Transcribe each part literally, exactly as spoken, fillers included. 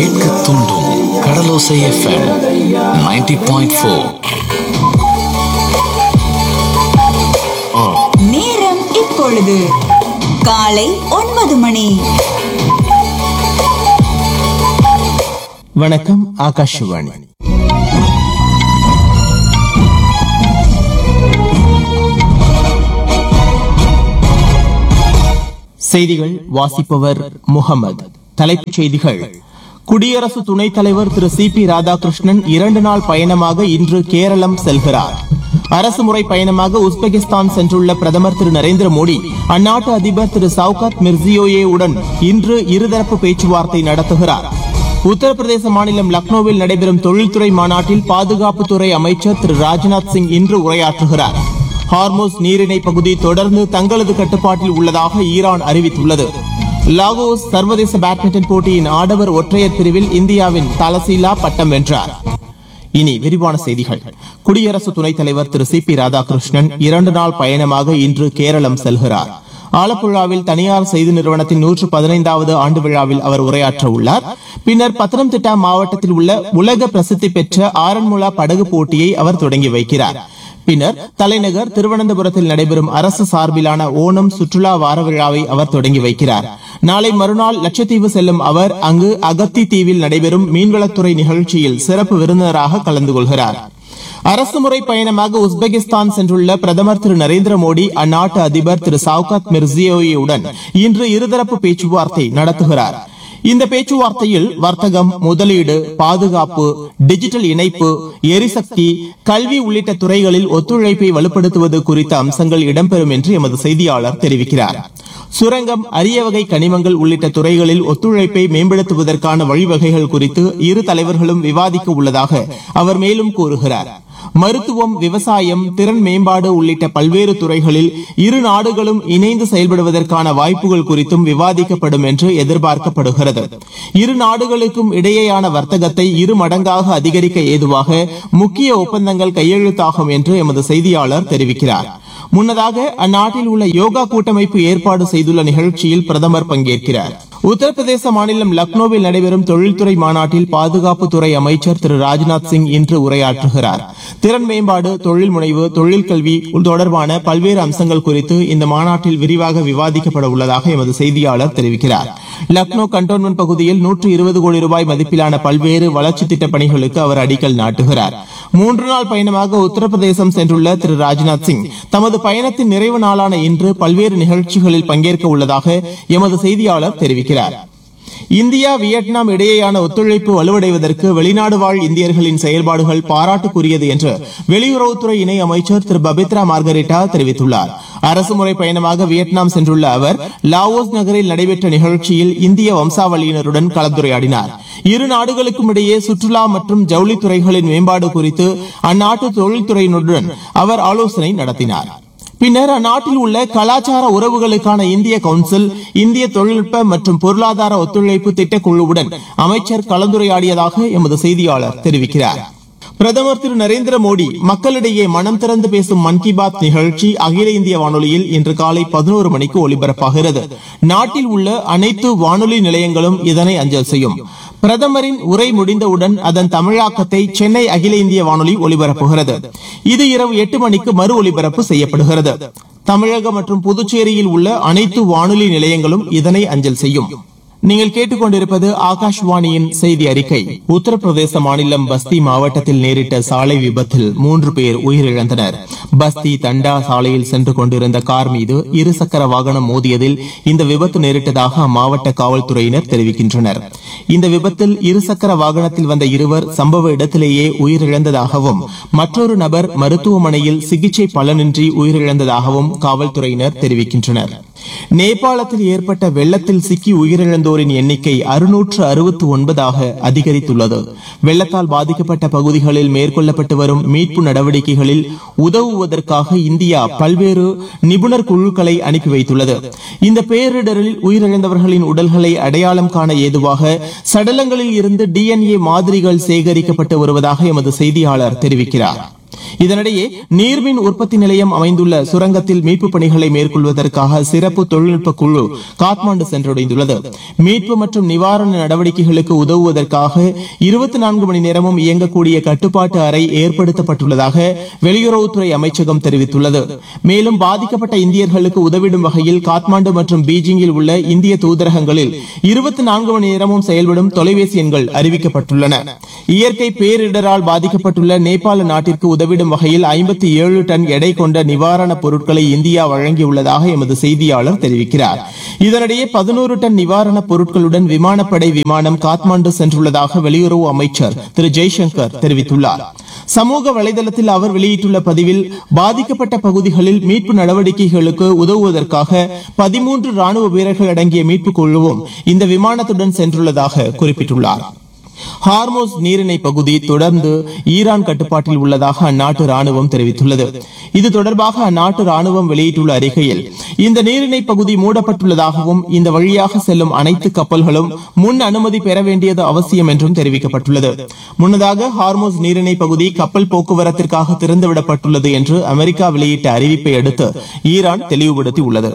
கேட்க தூண்டும் கடலோசை FM ninety point four. நேரம் இப்பொழுது காலை ஒன்பது மணி. வணக்கம். ஆகாஷவாணி. செய்திகள் வாசிப்பவர் முகமது. தலைப்புச் செய்திகள். குடியரசு துணைத் தலைவர் திரு சி பி ராதாகிருஷ்ணன் இரண்டு நாள் பயணமாக இன்று கேரளம் செல்கிறார். அரசுமுறை பயணமாக உஸ்பெகிஸ்தான் சென்றுள்ள பிரதமர் திரு நரேந்திர மோடி அந்நாட்டு அதிபர் திரு சவுகாத் மிர்சியோயேவுடன் இன்று இருதரப்பு பேச்சுவார்த்தை நடத்துகிறார். உத்தரப்பிரதேச மாநிலம் லக்னோவில் நடைபெறும் தொழில்துறை மாநாட்டில் பாதுகாப்புத்துறை அமைச்சர் திரு ராஜ்நாத் சிங் இன்று உரையாற்றுகிறார். ஹார்மோஸ் நீரிணை பகுதி தொடர்ந்து தங்களது கட்டுப்பாட்டில் உள்ளதாக ஈரான் அறிவித்துள்ளது. லாகோஸ் சர்வதேச பேட்மிண்டன் போட்டியின் ஆடவர் ஒற்றையர் பிரிவில் இந்தியாவின் தலசீலா பட்டம் வென்றார். இனி விரிவான செய்திகள். குடியரசு துணைத் தலைவர் திரு சி பி ராதாகிருஷ்ணன் இரண்டு நாள் பயணமாக இன்று கேரளம் செல்கிறார். ஆலப்புழாவில் தனியார் செய்தி நிறுவனத்தின் நூற்று பதினைந்தாவது ஆண்டு விழாவில் அவர் உரையாற்ற உள்ளார். பின்னர் பத்தனம்திட்டா மாவட்டத்தில் உள்ள உலக பிரசித்தி பெற்ற ஆரன்முளா படகு போட்டியை அவர் தொடங்கி வைக்கிறார். பின்னர் தலைநகர் திருவனந்தபுரத்தில் நடைபெறும் அரசு சார்பிலான ஓணம் சுற்றுலா வார விழாவை அவர் தொடங்கி வைக்கிறார். நாளை மறுநாள் லட்சத்தீவு செல்லும் அவர் அங்கு அகத்தி தீவில் நடைபெறும் மீன்வளத்துறை நிகழ்ச்சியில் சிறப்பு விருந்தினராக கலந்து கொள்கிறார். அரசுமுறை பயணமாக உஸ்பெகிஸ்தான் சென்றுள்ள பிரதமர் திரு நரேந்திர மோடி அந்நாட்டு அதிபர் திரு சவுகாத் மிர்சியோயேவுடன் இன்று இருதரப்பு பேச்சுவார்த்தை நடத்துகிறார். இந்த பேச்சுவார்த்தையில் வர்த்தகம், முதலீடு, பாதுகாப்பு, டிஜிட்டல் இணைப்பு, எரிசக்தி, கல்வி உள்ளிட்ட துறைகளில் ஒத்துழைப்பை வலுப்படுத்துவது குறித்த அம்சங்கள் இடம்பெறும் என்று எமது செய்தியாளர் தெரிவிக்கிறார். சுரங்கம், அரிய வகை கனிமங்கள் உள்ளிட்ட துறைகளில் ஒத்துழைப்பை மேம்படுத்துவதற்கான வழிவகைகள் குறித்து இரு தலைவர்களும் விவாதிக்க உள்ளதாக அவர் மேலும் கூறுகிறார். மருத்துவம், விவசாயம், திறன் மேம்பாடு உள்ளிட்ட பல்வேறு துறைகளில் இரு நாடுகளும் இணைந்து செயல்படுவதற்கான வாய்ப்புகள் குறித்தும் விவாதிக்கப்படும் என்று எதிர்பார்க்கப்படுகிறது. இரு நாடுகளுக்கும் இடையேயான வர்த்தகத்தை இரு மடங்காக அதிகரிக்க ஏதுவாக முக்கிய ஒப்பந்தங்கள் கையெழுத்தாகும் என்று எமது செய்தியாளர் தெரிவிக்கிறார். முன்னதாக அந்நாட்டில் உள்ள யோகா கூட்டமைப்பு ஏற்பாடு செய்துள்ள நிகழ்ச்சியில் பிரதமர் பங்கேற்கிறார். உத்தரப்பிரதேச மாநிலம் லக்னோவில் நடைபெறும் தொழில்துறை மாநாட்டில் பாதுகாப்புத்துறை அமைச்சர் திரு ராஜ்நாத் சிங் இன்று உரையாற்றுகிறார். திறன் மேம்பாடு, தொழில் முனைவு, தொழில் கல்வி தொடர்பான பல்வேறு அம்சங்கள் குறித்து இந்த மாநாட்டில் விரிவாக விவாதிக்கப்பட உள்ளதாக எமது செய்தியாளர் தெரிவிக்கிறார். லக்னோ கண்டோன்மெண்ட் பகுதியில் நூற்று இருபது கோடி ரூபாய் மதிப்பிலான பல்வேறு வளர்ச்சி திட்டப் பணிகளுக்கு அவர் அடிக்கல் நாட்டுகிறார். மூன்று நாள் பயணமாக உத்தரப்பிரதேசம் சென்றுள்ள திரு ராஜ்நாத் சிங் தமது பயணத்தின் நிறைவு நாளான இன்று பல்வேறு நிகழ்ச்சிகளில் பங்கேற்க உள்ளதாக எமது செய்தியாளர் தெரிவிக்கிறார். இந்தியா வியட்நாம் இடையேயான ஒத்துழைப்பு வலுவடைவதற்கு வெளிநாடு வாழ் இந்தியர்களின் செயல்பாடுகள் பாராட்டுக்குரியது என்று வெளியுறவுத்துறை இணை அமைச்சர் திரு பபித்ரா மார்கரிட்டா தெரிவித்துள்ளார். அரசுமுறை பயணமாக வியட்நாம் சென்றுள்ள அவர் லாவோஸ் நகரில் நடைபெற்ற நிகழ்ச்சியில் இந்திய வம்சாவளியினருடன் கலந்துரையாடினார். இரு நாடுகளுக்கும் இடையே சுற்றுலா மற்றும் ஜவுளித்துறைகளின் மேம்பாடு குறித்து அந்நாட்டு தொழில்துறையினருடன் அவர் ஆலோசனை நடத்தினார். பின்னர் அந்நாட்டில் உள்ள கலாச்சார உறவுகளுக்கான இந்திய கவுன்சில், இந்திய தொழில்நுட்ப மற்றும் பொருளாதார ஒத்துழைப்பு திட்டக்குழுவுடன் அமைச்சர் கலந்துரையாடியதாக எமது செய்தியாளர் தெரிவிக்கிறார். பிரதமர் திரு நரேந்திர மோடி மக்களிடையே மனம் திறந்து பேசும் மன் கி பாத் நிகழ்ச்சி அகில இந்திய வானொலியில் இன்று காலை பதினோரு மணிக்கு ஒலிபரப்பாகிறது. நாட்டில் உள்ள அனைத்து வானொலி நிலையங்களும் இதனை அஞ்சல் செய்யும். பிரதமரின் உரை முடிந்தவுடன் அதன் தமிழாக்கத்தை சென்னை அகில இந்திய வானொலி ஒலிபரப்புகிறது. இது இரவு எட்டு மணிக்கு மறு ஒலிபரப்பு செய்யப்படுகிறது. தமிழகம் மற்றும் புதுச்சேரியில் உள்ள அனைத்து வானொலி நிலையங்களும் இதனை அஞ்சல் செய்யும். நீங்கள் கேட்டுக்கொண்டிருப்பது ஆகாஷ்வாணியின் செய்தி அறிக்கை. உத்தரப்பிரதேச மாநிலம் பஸ்தி மாவட்டத்தில் நேரிட்ட சாலை விபத்தில் மூன்று பேர் உயிரிழந்தனர். பஸ்தி தண்டா சாலையில் சென்று கொண்டிருந்த கார் மீது இருசக்கர வாகனம் மோதியதில் இந்த விபத்து நேரிட்டதாக அம்மாவட்ட காவல்துறையினர் தெரிவிக்கின்றனர். இந்த விபத்தில் இருசக்கர வாகனத்தில் வந்த இருவர் சம்பவ இடத்திலேயே உயிரிழந்ததாகவும் மற்றொரு நபர் மருத்துவமனையில் சிகிச்சை பலனின்றி உயிரிழந்ததாகவும் காவல்துறையினர் தெரிவிக்கின்றனர். நேபாளத்தில் ஏற்பட்ட வெள்ளத்தில் சிக்கி உயிரிழந்தோரின் எண்ணிக்கை அறுநூற்று அறுபத்தி ஒன்பதாக அதிகரித்துள்ளது. வெள்ளத்தால் பாதிக்கப்பட்ட பகுதிகளில் மேற்கொள்ளப்பட்டு வரும் மீட்பு நடவடிக்கைகளில் உதவுவதற்காக இந்தியா பல்வேறு நிபுணர் குழுக்களை அனுப்பி வைத்துள்ளது. இந்த பேரிடரில் உயிரிழந்தவர்களின் உடல்களை அடையாளம் காண ஏதுவாக சடலங்களில் இருந்து டி என் ஏ மாதிரிகள் சேகரிக்கப்பட்டு வருவதாக எமது செய்தியாளர் தெரிவிக்கிறார். இதனிடையே நீர்மின் உற்பத்தி நிலையம் அமைந்துள்ள சுரங்கத்தில் மீட்பு பணிகளை மேற்கொள்வதற்காக சிறப்பு தொழில்நுட்ப குழு காத்மாண்டு சென்றடைந்துள்ளது. மீட்பு மற்றும் நிவாரண நடவடிக்கைகளுக்கு உதவுவதற்காக இருபத்தி நான்கு மணி நேரமும் இயங்கக்கூடிய கட்டுப்பாட்டு அறை ஏற்படுத்தப்பட்டுள்ளதாக வெளியுறவுத்துறை அமைச்சகம் தெரிவித்துள்ளது. மேலும் பாதிக்கப்பட்ட இந்தியர்களுக்கு உதவிடும் வகையில் காத்மாண்டு மற்றும் பீஜிங்கில் உள்ள இந்திய தூதரகங்களில் இருபத்தி நான்கு மணி நேரமும் செயல்படும் தொலைபேசி எண்கள் அறிவிக்கப்பட்டுள்ளன. இயற்கை பேரிடரால் பாதிக்கப்பட்டுள்ள நேபாள நாட்டிற்கு உதவிடும் வகையில் ஐம்பத்தி ஏழு டன் எடை கொண்ட நிவாரணப் பொருட்களை இந்தியா வழங்கியுள்ளதாக எமது செய்தியாளர் தெரிவிக்கிறார். இதனிடையே பதினோரு டன் நிவாரணப் பொருட்களுடன் விமானப்படை விமானம் காத்மாண்டு சென்றுள்ளதாக வெளியுறவு அமைச்சர் திரு ஜெய்சங்கர் தெரிவித்துள்ளார். சமூக வலைதளத்தில் அவர் வெளியிட்டுள்ள பதிவில் பாதிக்கப்பட்ட பகுதிகளில் மீட்பு நடவடிக்கைகளுக்கு உதவுவதற்காக பதிமூன்று ராணுவ வீரர்கள் அடங்கிய மீட்புக் குழுவும் இந்த விமானத்துடன் சென்றுள்ளதாக குறிப்பிட்டுள்ளார். ஹார்மோஸ் நீரிணை பகுதி தொடர்ந்து ஈரான் கட்டுப்பாட்டில் உள்ளதாக அந்நாட்டு ராணுவம் தெரிவித்துள்ளது. இது தொடர்பாக அந்நாட்டு ராணுவம் வெளியிட்டுள்ள அறிக்கையில் இந்த நீரிணை பகுதி மூடப்பட்டுள்ளதாகவும் இந்த வழியாக செல்லும் அனைத்து கப்பல்களும் முன் அனுமதி பெற வேண்டியது அவசியம் என்றும் தெரிவிக்கப்பட்டுள்ளது. முன்னதாக ஹார்மோஸ் நீரிணை பகுதி கப்பல் போக்குவரத்திற்காக திறந்துவிடப்பட்டுள்ளது என்று அமெரிக்கா வெளியிட்ட அறிவிப்பை அடுத்து ஈரான் தெளிவுபடுத்தியுள்ளது.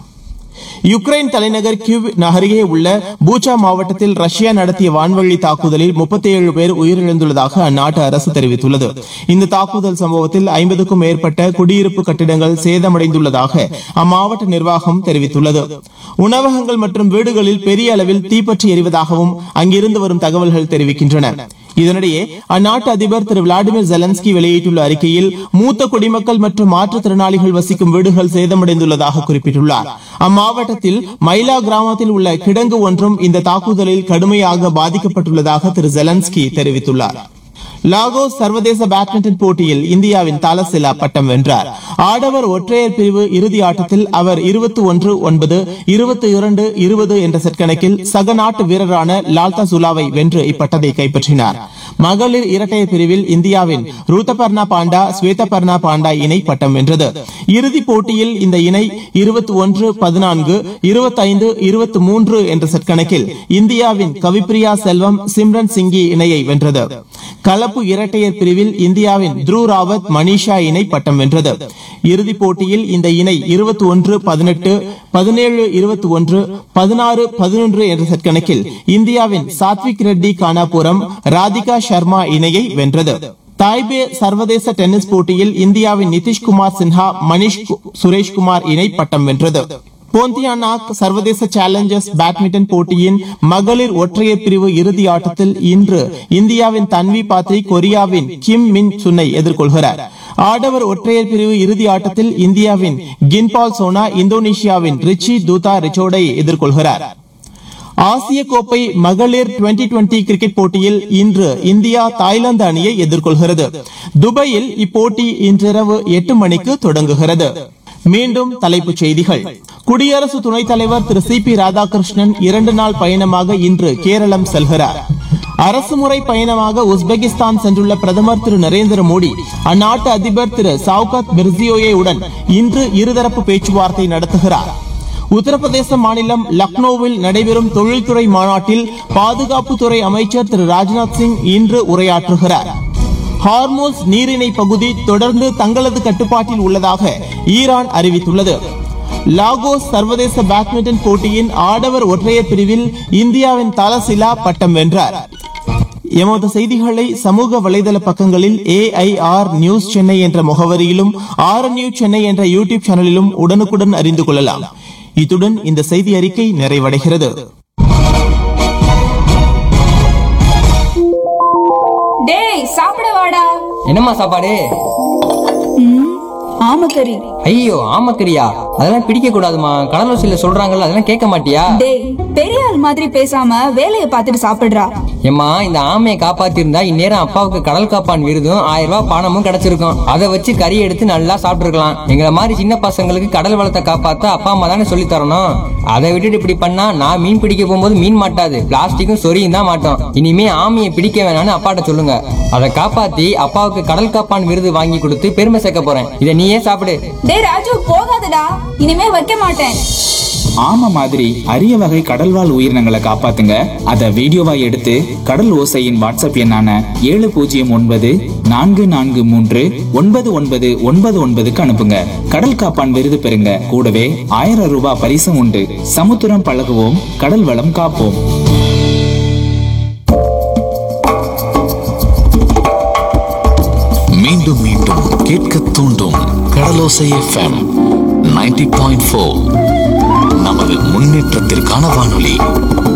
யுக்ரைன் தலைநகர் கிவ் நகரிலே உள்ள பூச்சா மாவட்டத்தில் ரஷ்யா நடத்திய வான்வழி தாக்குதலில் முப்பத்தி ஏழு பேர் உயிரிழந்துள்ளதாக அந்நாட்டு அரசு தெரிவித்துள்ளது. இந்த தாக்குதல் சம்பவத்தில் ஐம்பதுக்கும் மேற்பட்ட குடியிருப்பு கட்டிடங்கள் சேதமடைந்துள்ளதாக அம்மாவட்ட நிர்வாகம் தெரிவித்துள்ளது. உணவகங்கள் மற்றும் வீடுகளில் பெரிய அளவில் தீப்பற்றி எரிவதாகவும் அங்கிருந்து வரும் தகவல்கள் தெரிவிக்கின்றன. இதனிடையே அந்நாட்டு அதிபர் திரு விளாடிமிர் ஜெலன்ஸ்கி வெளியிட்டுள்ள அறிக்கையில் மூத்த குடிமக்கள் மற்றும் மாற்றுத்திறனாளிகள் வசிக்கும் வீடுகள் சேதமடைந்துள்ளதாக குறிப்பிட்டுள்ளார். அம்மாவட்டத்தில் மைலா கிராமத்தில் உள்ள கிடங்கு ஒன்றும் இந்த தாக்குதலில் கடுமையாக பாதிக்கப்பட்டுள்ளதாக திரு ஜெலன்ஸ்கி தெரிவித்துள்ளார். லாகோஸ் சர்வதேச பேட்மிண்டன் போட்டியில் இந்தியாவின் தாலசிலா பட்டம் வென்றார். ஆடவர் ஒற்றையர் பிரிவு இறுதி ஆட்டத்தில் அவர் இருபத்தி ஒன்று ஒன்பது இருபத்தி இரண்டு இருபது என்ற செட் கணக்கில் சக நாட்டு வீரரான லால்தா சுலாவை வென்று இப்பட்டத்தை கைப்பற்றினார். மகளிர் இரட்டையர் பிரிவில் இந்தியாவின் ரூத்தபர்ணா பாண்டா ஸ்வேதபர்ணா பாண்டா இணை பட்டம் வென்றது. இறுதிப் போட்டியில் இந்த இணை இருபத்தி ஒன்று பதினான்கு இருபத்தி ஐந்து இருபத்தி மூன்று என்ற செட் கணக்கில் இந்தியாவின் கவிப்ரியா செல்வம் சிம்ரன் சிங்கி இணையை வென்றது. கலப்பு இரட்டையர் பிரிவில் இந்தியாவின் த்ரு ராவத் மனிஷா இணை பட்டம் வென்றது. இறுதிப் போட்டியில் இந்த இணை இருபத்தி ஒன்று பதினெட்டு பதினேழு இருபத்தி ஒன்று பதினாறு பதினொன்று என்ற செட் கணக்கில் இந்தியாவின் சாத்விக் ரெட்டி கானாபுரம் ராதிகா சர்மா இணையை வென்றது. தாய்பே சர்வதேச டென்னிஸ் போட்டியில் இந்தியாவின் நிதிஷ்குமார் சின்ஹா மணிஷ் சுரேஷ்குமார் இணை பட்டம் வென்றது. போந்தியானாக் சர்வதேச சேலஞ்சர்ஸ் பேட்மிண்டன் போட்டியின் மகளிர் ஒற்றையர் பிரிவு இறுதி ஆட்டத்தில் இன்று இந்தியாவின் தன்வி பாத்ரி கொரியாவின் கிம் மின் சுனை எதிர்கொள்கிறார். ஆடவர் ஒற்றையர் பிரிவு இறுதி ஆட்டத்தில் இந்தியாவின் கின்பால் சோனா இந்தோனேஷியாவின் ரிச்சி தூதா ரிச்சோடை எதிர்கொள்கிறார். ஆசிய கோப்பை மகளிர் டுவெண்டி டுவெண்டி கிரிக்கெட் போட்டியில் இன்று இந்தியா தாய்லாந்து அணியை எதிர்கொள்கிறது. துபாயில் இப்போட்டி இன்றிரவு எட்டு மணிக்கு தொடங்குகிறது. மீண்டும் தலைப்புச் செய்திகள். குடியரசு துணைத் தலைவர் திரு சி பி ராதாகிருஷ்ணன் இரண்டு நாள் பயணமாக இன்று கேரளம் செல்கிறார். அரசுமுறை பயணமாக உஸ்பெகிஸ்தான் சென்றுள்ள பிரதமர் திரு நரேந்திர மோடி அந்நாட்டு அதிபர் திரு சவுகாத் மிர்சியோயேவுடன் இன்று இருதரப்பு பேச்சுவார்த்தை நடத்துகிறார். உத்தரப்பிரதேச மாநிலம் லக்னோவில் நடைபெறும் தொழில்துறை மாநாட்டில் பாதுகாப்புத்துறை அமைச்சர் திரு ராஜ்நாத் சிங் இன்று உரையாற்றுகிறார். ஹார்மோஸ் நீரிணை பகுதி தொடர்ந்து தங்களது கட்டுப்பாட்டில் உள்ளதாக ஈரான் அறிவித்துள்ளது. லாகோஸ் சர்வதேச பேட்மிண்டன் போட்டியின் ஆடவர் ஒற்றையர் பிரிவில் இந்தியாவின் தாலசிலா பட்டம் வென்றார். எமது செய்திகளை சமூக வலைதள பக்கங்களில் ஏ ஐ ஆர் நியூஸ் சென்னை என்ற முகவரியிலும் ஆர் நியூஸ் சென்னை என்ற யூடியூப் சேனலிலும் உடனுக்குடன் அறிந்து கொள்ளலாம். இத்துடன் இந்த செய்தி அறிக்கை நிறைவடைகிறது. டேய் சாப்பிட வாடா. என்னம்மா சாப்பாடு? ஆமக்கறி. ஐயோ ஆமக்கறியா? அதெல்லாம் பிடிக்க கூடாதுமா. கடலோசியில சொல்றாங்கல்ல, அதெல்லாம் கேட்க மாட்டியா? டேய் பெரிய ஆள் மாதிரி பேசாம வேலைய பார்த்துட்டு சாப்பிடுறா. ஏம்மா, இந்த ஆமையை காப்பாத்தி இருந்தா இந்நேரம் அப்பாவுக்கு கடல் காப்பான் விருதும் ஆயிரம் ரூபாய் பணமும் கிடைச்சிருக்கும். அதை வச்சு கறி எடுத்து நல்லா சாப்பிட்டுருக்கலாம். எங்களை மாதிரி சின்ன பசங்களுக்கு கடல் வளத்தை காப்பாத்த அப்பா அம்மா தானே சொல்லி தரணும். அதை விட்டுட்டு இப்படி பண்ணா நான் மீன் பிடிக்க போகும்போது மீன் மாட்டாது, பிளாஸ்டிக்கும் சொரியும் தான் மாட்டோம். இனிமே ஆமையை பிடிக்க வேணாம்னு அப்பாட்ட சொல்லுங்க. அதை காப்பாத்தி அப்பாவுக்கு கடல் காப்பான் விருது வாங்கி கொடுத்து பெருமை சேர்க்க போறேன். இதை நீயே சாப்பிடு. டேய் ராஜு போகாதடா, இனிமே வைக்க மாட்டேன். ஆமை மாதிரி அரிய வகை கடல்வாழ் உயிரினங்களை காப்பாத்துங்க. அத வீடியோவா எடுத்து கடல் ஓசையின் வாட்ஸ்அப் எண்ணான ஏழு பூஜ்ஜியம் ஒன்பது நான்கு நான்கு மூன்று ஒன்பது ஒன்பது ஒன்பது ஒன்பதுக்கு அனுப்புங்க. கடல் காப்பான் விருது பெறுங்க. கூடவே ஆயிரம் ரூபாய் பரிசும் உண்டு. சமுத்திரம் பழகுவோம், கடல் வளம் காப்போம். மீண்டும் மீண்டும் கேட்க தூண்டும் கடலோசை எஃப்எம் நைன்டி பாயிண்ட் ஃபோர். நமது முன்னேற்றத்திற்கான வானொலி.